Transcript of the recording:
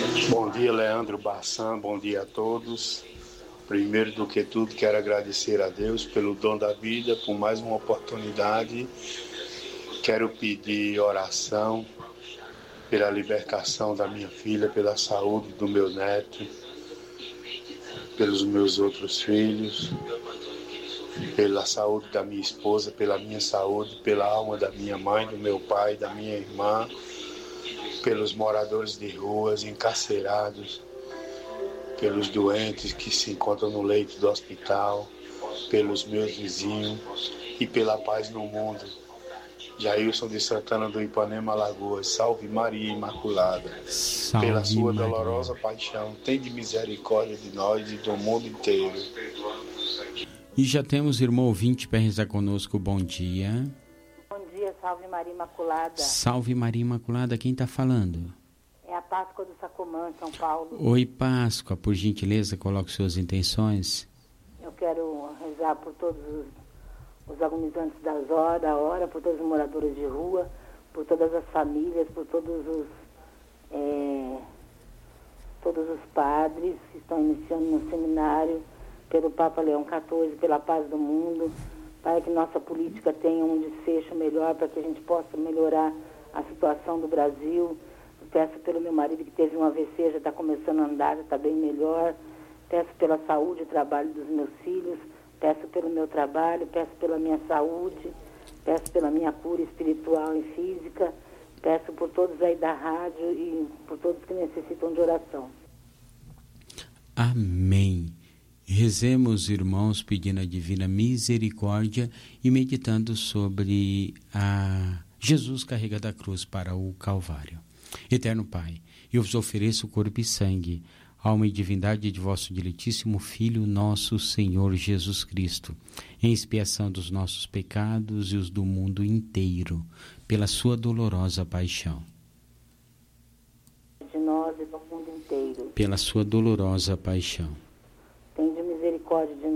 Bom dia, Leandro Bassan, bom dia a todos. Primeiro do que tudo, quero agradecer a Deus pelo dom da vida, por mais uma oportunidade. Quero pedir oração pela libertação da minha filha, pela saúde do meu neto, pelos meus outros filhos, pela saúde da minha esposa, pela minha saúde, pela alma da minha mãe, do meu pai, da minha irmã, pelos moradores de ruas, encarcerados, pelos doentes que se encontram no leito do hospital, pelos meus vizinhos e pela paz no mundo. Jailson de Santana do Ipanema, Alagoas. Salve Maria Imaculada. Salve pela sua Maria. dolorosa paixão, tende misericórdia de nós e do mundo inteiro. E já temos irmão ouvinte para rezar conosco. Bom dia. Bom dia, salve Maria Imaculada. Salve Maria Imaculada, quem está falando? É a Páscoa do Sacomã, São Paulo. Oi, Páscoa, por gentileza, coloque suas intenções. Eu quero rezar por todos os agonizantes da hora, por todos os moradores de rua, por todas as famílias, por todos os padres que estão iniciando no seminário, pelo Papa Leão XIV, pela paz do mundo, para que nossa política tenha um desfecho melhor, para que a gente possa melhorar a situação do Brasil. Peço pelo meu marido que teve um AVC, já está começando a andar, já está bem melhor. Peço pela saúde e trabalho dos meus filhos, peço pelo meu trabalho, peço pela minha saúde, peço pela minha cura espiritual e física, peço por todos aí da rádio e por todos que necessitam de oração. Amém. Rezemos, irmãos, pedindo a divina misericórdia e meditando sobre a Jesus carrega da cruz para o Calvário. Eterno Pai, eu vos ofereço o corpo e sangue, alma e divindade de vosso diletíssimo Filho, nosso Senhor Jesus Cristo, em expiação dos nossos pecados e os do mundo inteiro, pela sua dolorosa paixão. De nós e do mundo inteiro. Pela sua dolorosa paixão. Tende misericórdia de nós.